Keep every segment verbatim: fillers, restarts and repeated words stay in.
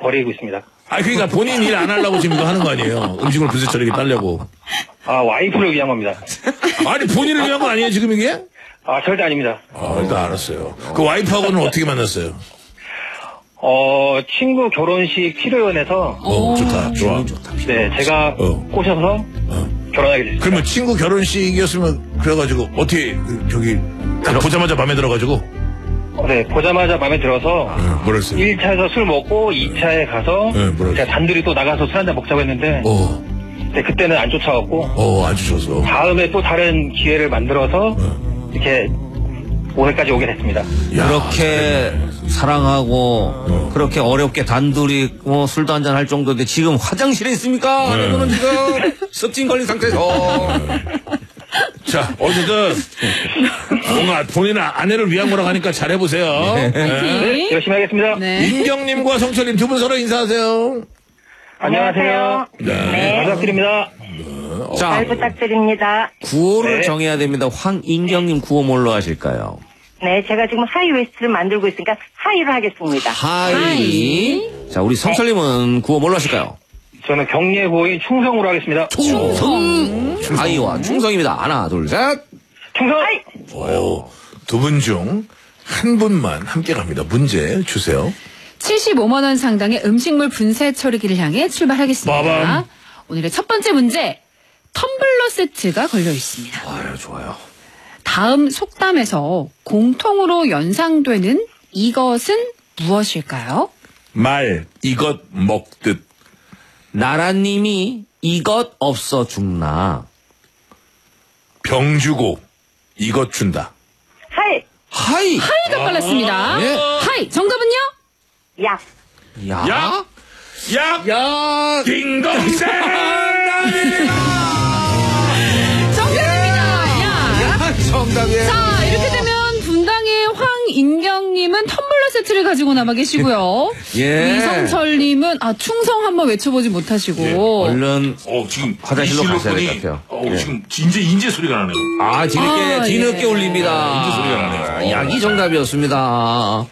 버리고 있습니다. 아, 그러니까 본인 일 안 하려고 지금 이거 하는 거 아니에요? 음식물 분쇄 처리기 따려고. 아, 와이프를 위한 겁니다. 아니, 본인을 위한 거 아니에요, 지금 이게? 아, 절대 아닙니다. 아, 일단 알았어요. 그 와이프하고는 어떻게 만났어요? 어, 친구 결혼식 필요연에서. 어, 좋다. 좋아. 네, 제가 어. 꼬셔서 어. 결혼하게 됐습니다. 그러면 친구 결혼식이었으면 그래가지고 어떻게 그, 저기 딱 보자마자 마음에 들어가지고 어, 네, 보자마자 마음에 들어서 어, 뭐랬어요? 일 차에서 술 먹고 이 차에 가서 네, 뭐랬어요? 제가 단둘이 또 나가서 술 한잔 먹자고 했는데 어, 네, 그때는 안 쫓아왔고 어, 안 주셔서. 다음에 또 다른 기회를 만들어서 이렇게 오늘까지 오게 됐습니다. 야, 그렇게 사랑하고 그렇게 어렵게 단둘이 뭐 술도 한잔 할 정도인데 지금 화장실에 있습니까? 네. 이거는 지금 습진 걸린 상태에서. 자, 어쨌든 뭔가 본인 아내를 위한 거라고 하니까 잘해보세요. 네. 네, 열심히 하겠습니다. 네. 인경님과 성철님 두 분 서로 인사하세요. 안녕하세요. 네. 잘 부탁드립니다. 자, 잘 부탁드립니다. 구호를 네. 정해야 됩니다. 황인경님 구호 뭘로 하실까요? 네, 제가 지금 하이웨스트를 만들고 있으니까 하이로 하겠습니다. 하이. 자, 우리 성철님은 구호 뭘로 하실까요? 저는 경례고인 충성으로 하겠습니다. 충성. 하이와 충성입니다. 하나, 둘, 셋. 충성! 좋아요. 두 분 중 한 분만 함께 갑니다. 문제 주세요. 칠십오만 원 상당의 음식물 분쇄 처리기를 향해 출발하겠습니다. 빠밤. 오늘의 첫 번째 문제. 텀블러 세트가 걸려 있습니다. 아유, 좋아요. 다음 속담에서 공통으로 연상되는 이것은 무엇일까요? 말, 이것 먹듯. 나라님이 이것 없어 죽나. 병 주고 이것 준다. 하이! 하이. 하이가 빨랐습니다. 예. 하이. 정답은요? 야! 야. 야! 야! 야. 딩동댕! 정답입니다. 야. 정답이에요. 자, 이렇게 되면 분당의 황인경님은 텀블러 세트를 가지고 남아 계시고요. 예. 이성철님은 아 충성 한번 외쳐보지 못하시고. 예, 얼른 어, 지금 화장실로 이 가셔야 될 실로폰이, 것 같아요. 어, 예. 지금 인제 인제 소리가 나네요. 아, 뒤늦게, 아, 뒤늦게 예. 울립니다. 인제 소리가 나네요. 약이 정답이었습니다.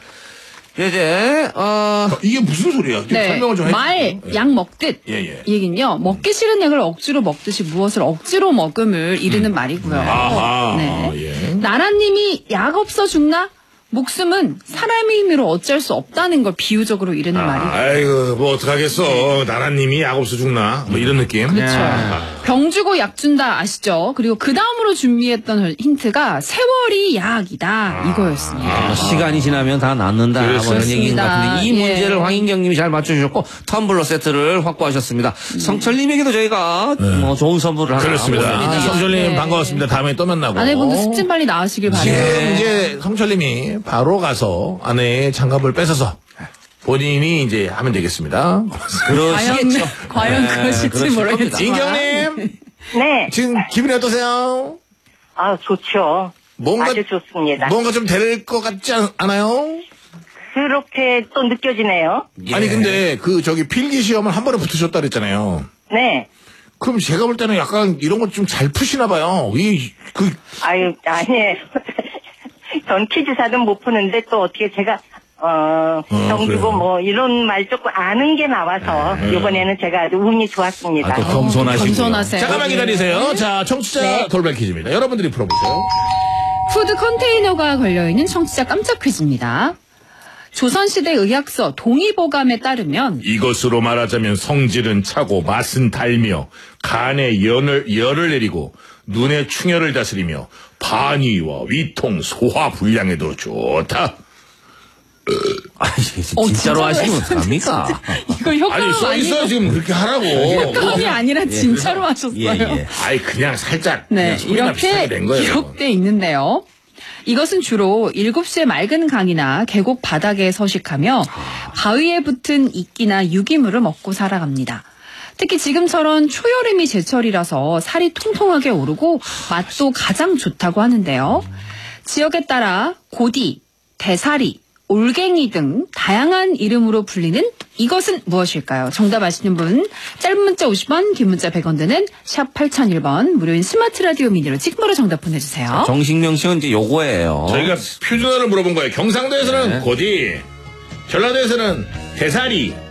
이제, 어, 이게 무슨 소리야? 좀 네. 설명을 좀 말, 해주세요. 약 먹듯. 예, 예. 이 얘기는요, 먹기 싫은 약을 억지로 먹듯이 무엇을 억지로 먹음을 이르는 말이고요. 아하. 네. 예. 나라님이 약 없어 죽나? 목숨은 사람의 힘으로 어쩔 수 없다는 걸 비유적으로 이르는 말이고요. 아이고, 뭐, 어떡하겠어. 나라님이 약 없어 죽나. 뭐, 이런 느낌. 그렇죠. 병 주고 약 준다 아시죠? 그리고 그 다음으로 준비했던 힌트가 세월이 약이다 이거였습니다. 뭐 시간이 지나면 다 낫는다. 뭐 이런 그렇습니다. 얘기인 것 같은데 이 예. 문제를 황인경님이 잘 맞춰주셨고 텀블러 세트를 확보하셨습니다. 성철님에게도 저희가 뭐 좋은 선물을 하나 그렇습니다. 보내드리겠습니다. 성철님 네. 반가웠습니다. 다음에 또 만나고. 아내분도 숙진 빨리 나으시길 바래요. 지금 이제 성철님이 바로 가서 아내의 장갑을 뺏어서 본인이 이제 하면 되겠습니다. 과연, 그러시겠죠. 과연 네, 그러실지 그러실 모르겠지만. 인경님, 네. 지금 기분이 어떠세요? 아, 좋죠. 뭔가, 아주 좋습니다. 뭔가 좀 될 것 같지 않, 않아요? 그렇게 또 느껴지네요. 예. 아니, 근데 그 저기 필기 시험을 한 번에 붙으셨다 그랬잖아요. 네. 그럼 제가 볼 때는 약간 이런 거 좀 잘 푸시나 봐요. 이, 그, 아유, 아니에요. 전 퀴즈사든 못 푸는데 또 어떻게 제가 어, 정주고 그래요? 뭐 이런 말 조금 아는 게 나와서 이번에는 제가 아주 운이 좋았습니다. 아, 또 겸손하시고. 겸손하세요. 잠깐만 기다리세요. 자, 청취자 네. 돌발 퀴즈입니다. 여러분들이 풀어보세요. 푸드 컨테이너가 걸려있는 청취자 깜짝 퀴즈입니다. 조선시대 의학서 동의보감에 따르면 이것으로 말하자면 성질은 차고 맛은 달며 간에 열을, 열을 내리고 눈의 충혈을 다스리며 반위와 위통, 소화 불량에도 좋다. 아니, 어, 진짜로 진짜로 하시면 어떡합니까? 이거 효과음 아니 써 있어요 아니고 지금 그렇게 하라고. 효과음이 아니라 진짜로 하셨어요. 예, 예. 아이 그냥 살짝 네, 그냥 소리나 비슷하게 이렇게 낸 거예요. 기록돼 있는데요. 이것은 주로 일곱 시에 맑은 강이나 계곡 바닥에 서식하며 바위에 붙은 이끼나 유기물을 먹고 살아갑니다. 특히 지금처럼 초여름이 제철이라서 살이 통통하게 오르고 맛도 가장 좋다고 하는데요. 지역에 따라 고디, 대사리, 올갱이 등 다양한 이름으로 불리는 이것은 무엇일까요? 정답 아시는 분 짧은 문자 오십 원, 긴 문자 백 원 드는 샵 팔공공일 번 무료인 스마트 라디오 미니로 찍으로 정답 보내주세요. 정식 명칭은 이제 요거예요. 저희가 표준어를 물어본 거예요. 경상도에서는 고디, 전라도에서는 대사리,